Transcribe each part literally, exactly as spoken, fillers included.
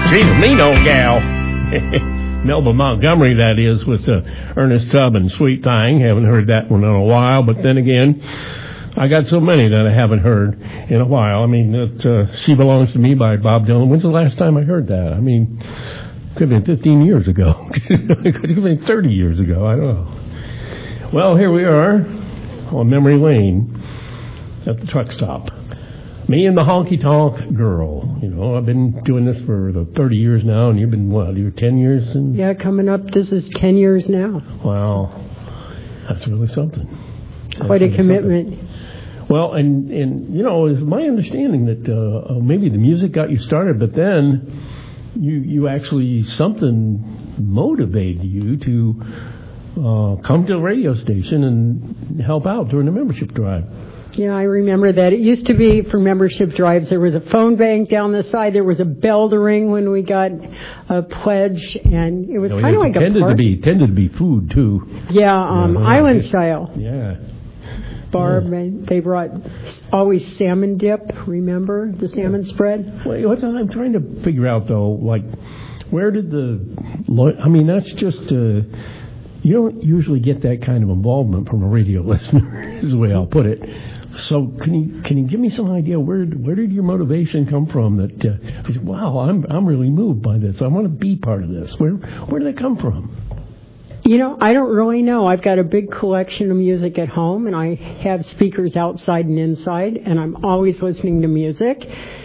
Gina Lino gal. Melba Montgomery, that is, with uh, Ernest Tubb and Sweet Thing. Haven't heard that one in a while, but then again, I got so many that I haven't heard in a while. I mean, it, uh, She Belongs to Me by Bob Dylan. When's the last time I heard that? I mean, could have been fifteen years ago. It could have been thirty years ago. I don't know. Well, here we are on memory lane at the truck stop. Me and the honky-tonk girl. You know, I've been doing this for the thirty years now, and you've been, what, you're ten years? In? Yeah, coming up, this is ten years now. Wow. That's really something. Quite That's a commitment. Something. Well, and, and, you know, it's my understanding that uh, maybe the music got you started, but then you you actually, something motivated you to uh, come to a radio station and help out during the membership drive. Yeah, I remember that. It used to be for membership drives, there was a phone bank down the side. There was a bell to ring when we got a pledge, and it was you know, kind of like a tended party. to be tended to be food too. Yeah, um, uh-huh. Island style. Yeah. Barb, yeah. They brought always salmon dip. Remember the salmon yeah. spread? Well, what I'm trying to figure out though, like, where did the? I mean, that's just. Uh, you don't usually get that kind of involvement from a radio listener. Is the way I'll put it. So can you can you give me some idea where where did your motivation come from? That uh, wow, I'm I'm really moved by this. I want to be part of this. Where where did it come from? You know, I don't really know. I've got a big collection of music at home, and I have speakers outside and inside, and I'm always listening to music.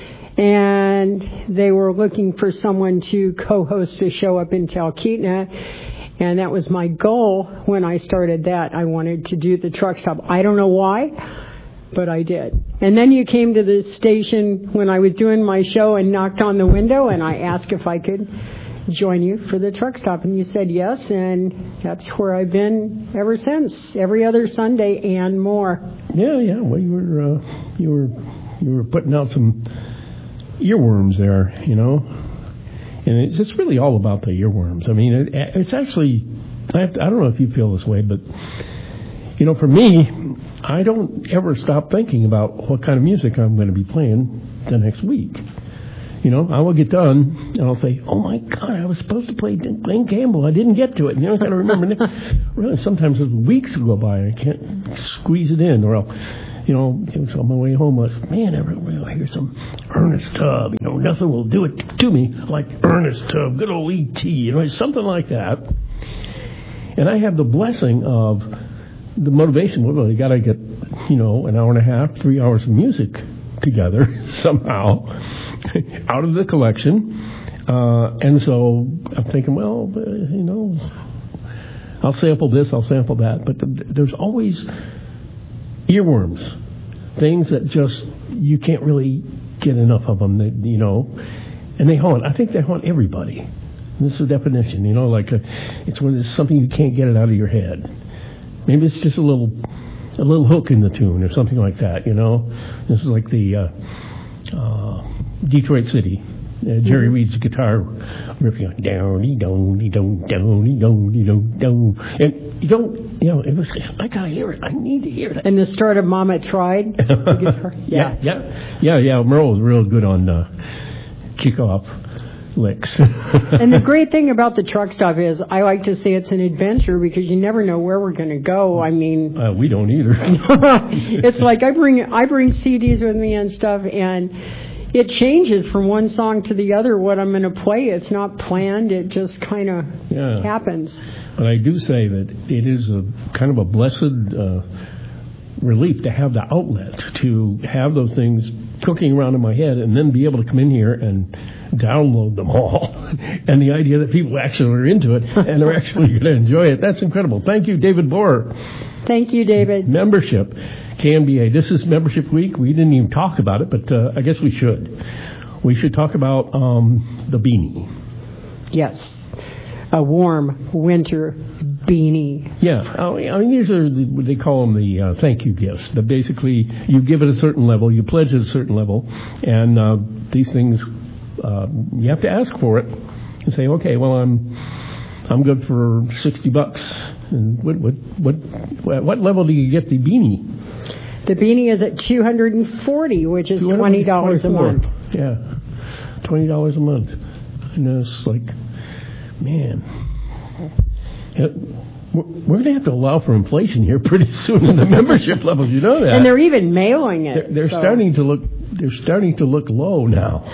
And they were looking for someone to co-host a show up in Talkeetna, and that was my goal when I started that. I wanted to do the truck stop. I don't know why, but I did. And then you came to the station when I was doing my show and knocked on the window, and I asked if I could join you for the truck stop, and you said yes, and that's where I've been ever since, every other Sunday and more. Yeah, yeah. Well, you were uh, you were you were putting out some earworms there, you know, and it's it's really all about the earworms. I mean, it, it's actually I, have to, I don't know if you feel this way, but you know, for me, I don't ever stop thinking about what kind of music I'm going to be playing the next week. You know, I will get done, and I'll say, oh, my God, I was supposed to play Glenn Campbell. I didn't get to it. And you know, I got to remember. Really, sometimes weeks go by, and I can't squeeze it in. Or I'll, you know, on my way home, I was, man, I hear some Ernest Tubb. You know, nothing will do it to me like Ernest Tubb, good old E T, you know, something like that. And I have the blessing of the motivation. Well, you got to get, you know, an hour and a half, three hours of music together somehow out of the collection, uh, and so I'm thinking, well, you know, I'll sample this, I'll sample that, but the, there's always earworms, things that just you can't really get enough of them, that, you know, and they haunt. I think they haunt everybody. This is the definition, you know, like a, it's when it's something you can't get it out of your head. Maybe it's just a little. A little hook in the tune or something like that, you know. This is like the uh, uh, Detroit City. Uh, Jerry mm-hmm. Reed's guitar riffing on down, down, down, down, down, down, down, and you don't, you know. It was. I gotta hear it. I need to hear it. And the start of Mama Tried. The guitar. Yeah, yeah, yeah, yeah. Merle was real good on uh, kickoff licks. And the great thing about the truck stop is I like to say it's an adventure because you never know where we're going to go. I mean, uh, we don't either. It's like I bring I bring C Ds with me and stuff, and it changes from one song to the other what I'm going to play. It's not planned. It just kind of yeah. happens. But I do say that it is a kind of a blessed uh, relief to have the outlet, to have those things cooking around in my head, and then be able to come in here and download them all. And the idea that people actually are into it and are actually going to enjoy it, that's incredible. Thank you, David Borer. Thank you, David. Membership, K M B A. This is Membership Week. We didn't even talk about it, but uh, I guess we should. We should talk about um, the beanie. Yes. A warm winter beanie. Yeah. I mean, these are what they call them the uh, thank you gifts. But basically, you give at a certain level, you pledge at a certain level, and uh, these things, uh, you have to ask for it and say, okay, well, I'm I'm good for sixty bucks. And what what what what level do you get the beanie? The beanie is at two hundred forty, which is twenty dollars a month. Yeah, twenty dollars a month. And it's like, man, we're going to have to allow for inflation here pretty soon in the membership levels. You know that. And they're even mailing it. They're, they're so. starting to look. They're starting to look low now.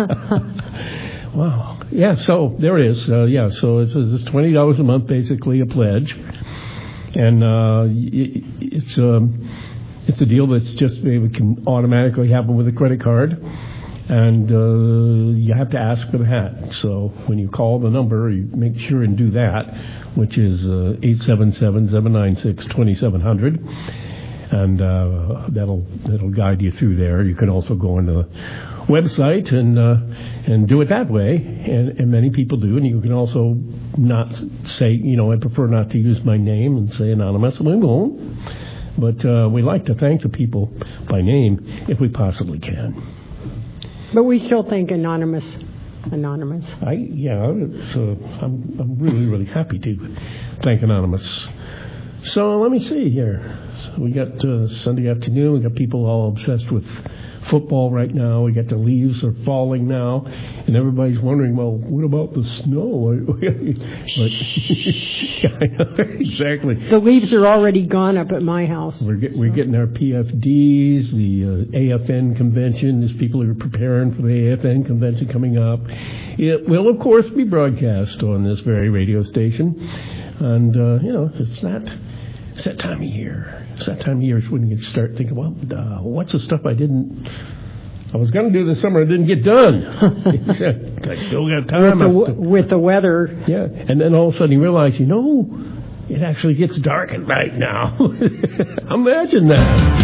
Wow. Yeah. So there it is. Uh, yeah. So it's, it's twenty dollars a month, basically a pledge, and uh, it, it's um, it's a deal that's just it can automatically happen with a credit card, and uh, you have to ask for the hat. So when you call the number, you make sure and do that, which is uh, eight seven seven, seven nine six, two seven zero zero. And uh, that'll that'll guide you through there. You can also go on the website and uh, and do it that way, and, and many people do. And you can also not say, you know, I prefer not to use my name and say anonymous. We won't, but uh, we like to thank the people by name if we possibly can. But we still think anonymous. Anonymous. I yeah, it's, uh, I'm I'm really really happy to thank anonymous. So let me see here. So we got uh, Sunday afternoon. We got people all obsessed with football right now. We got the leaves are falling now, and everybody's wondering, well, what about the snow? But yeah, I know, exactly. The leaves are already gone up at my house. We're get, so. we're getting our P F Ds, the uh, A F N convention. There's people who are preparing for the A F N convention coming up. It will, of course, be broadcast on this very radio station, and uh, you know, it's not. It's that time of year. It's that time of year when you start thinking, well, uh, what's the stuff I didn't, I was going to do this summer, I didn't get done. I still got time. With the, still, with the weather. Yeah, and then all of a sudden you realize, you know, it actually gets dark at night now. Imagine that.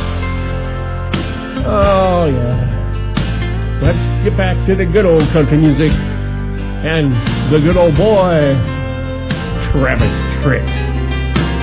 Oh, yeah. Let's get back to the good old country music and the good old boy, Travis Tritt.